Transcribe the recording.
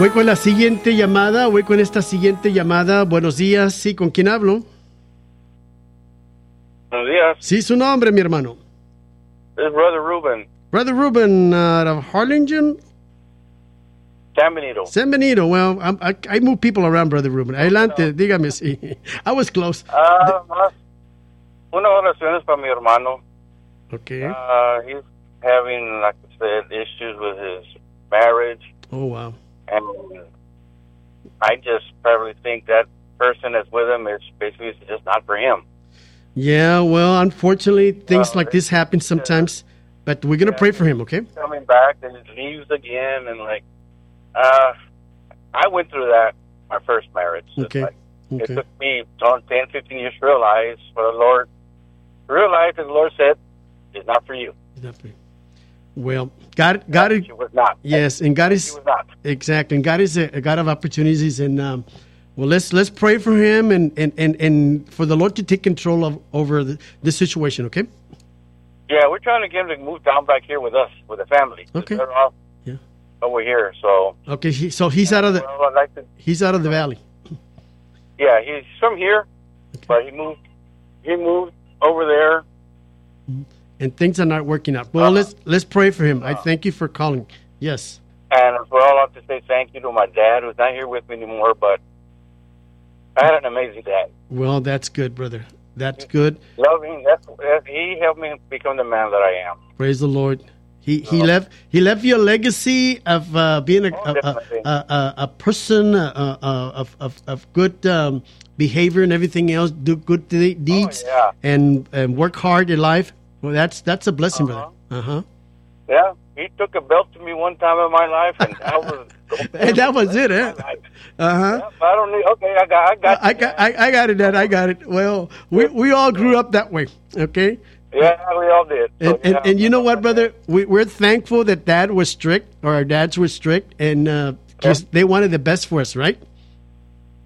Voy con la siguiente llamada, Buenos días, sí, ¿con quién hablo? Buenos días. Sí, su nombre, mi hermano. This is Brother Ruben. Brother Ruben, out of Harlingen? San Benito. San Benito. Well, I move people around, Brother Ruben. Adelante, dígame si. I was close. Una oración es para mi hermano. Okay. He's having, like I said, issues with his marriage. Oh, wow. And I just probably think that person that's with him is basically just not for him. Yeah, well, unfortunately, things like this happen sometimes. But we're going to pray for him, okay? Coming back and he leaves again. And like, I went through that my first marriage. Okay. It took me 10, 15 years to realize what the Lord said is not for you. Well, God is, she was not. Yes, and God is, she was not. Exactly, and God is a God of opportunities, and well, let's pray for him and for the Lord to take control over this situation, okay? Yeah, we're trying to get him to move down back here with us, with the family. Okay. They're off over here, so. Okay, so he's out of the he's out of the valley. Yeah, he's from here, but he moved over there. And things are not working out. Well, let's pray for him. I thank you for calling. Yes. And as well, I have to say thank you to my dad, who's not here with me anymore, but I had an amazing dad. Well, that's good, brother. That's good. Loving. He helped me become the man that I am. Praise the Lord. He left you a legacy of being a person of good behavior and everything else. Do good deeds and work hard in life. Well, that's a blessing, brother. Yeah, he took a belt to me one time in my life, and that was it, eh? Yeah, I don't need. Okay, I got it, Dad. I got it. Well, we all grew up that way. Okay. Yeah, we all did. So, and you know what, brother? We're thankful that Dad was strict, or our dads were strict, and they wanted the best for us, right?